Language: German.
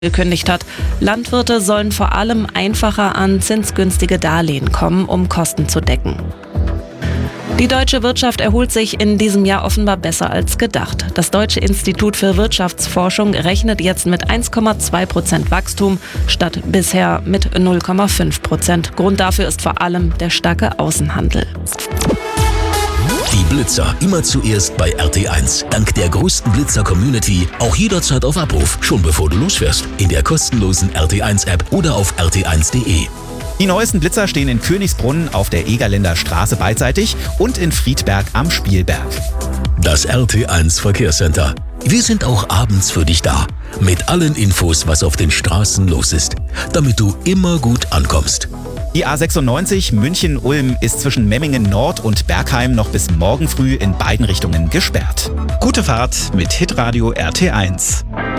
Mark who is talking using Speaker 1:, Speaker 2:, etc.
Speaker 1: gekündigt hat. Landwirte sollen vor allem einfacher an zinsgünstige Darlehen kommen, um Kosten zu decken. Die deutsche Wirtschaft erholt sich in diesem Jahr offenbar besser als gedacht. Das Deutsche Institut für Wirtschaftsforschung rechnet jetzt mit 1,2% Wachstum statt bisher mit 0,5%. Grund dafür ist vor allem der starke Außenhandel.
Speaker 2: Die Blitzer immer zuerst bei RT1. Dank der größten Blitzer-Community auch jederzeit auf Abruf, schon bevor du losfährst. In der kostenlosen RT1-App oder auf rt1.de.
Speaker 3: Die neuesten Blitzer stehen in Königsbrunn auf der Egerländer Straße beidseitig und in Friedberg am Spielberg.
Speaker 2: Das RT1 Verkehrscenter. Wir sind auch abends für dich da. Mit allen Infos, was auf den Straßen los ist. Damit du immer gut ankommst.
Speaker 3: Die A96 München-Ulm ist zwischen Memmingen Nord und Bergheim noch bis morgen früh in beiden Richtungen gesperrt. Gute Fahrt mit Hitradio RT1.